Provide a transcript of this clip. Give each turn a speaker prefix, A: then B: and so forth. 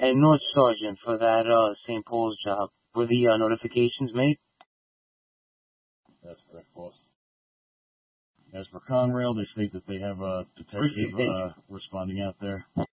A: And North Sergeant, for that St. Paul's job, were the notifications made?
B: That's correct, boss. As for Conrail, they state that they have a detective responding out there.